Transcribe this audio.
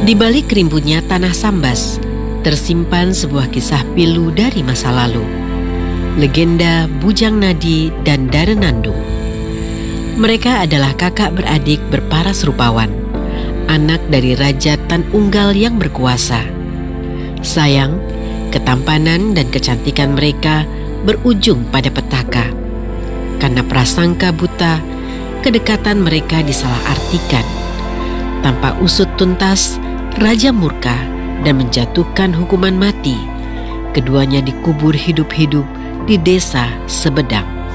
Di balik rimbunnya tanah Sambas, tersimpan sebuah kisah pilu dari masa lalu. Legenda Bujang Nadi dan Darenandung. Mereka adalah kakak beradik berparas rupawan, anak dari Raja Tan Unggal yang berkuasa. Sayang, ketampanan dan kecantikan mereka berujung pada petaka. Karena prasangka buta, kedekatan mereka disalahartikan. Tanpa usut tuntas, Raja murka dan menjatuhkan hukuman mati. Keduanya dikubur hidup-hidup di desa Sebedang.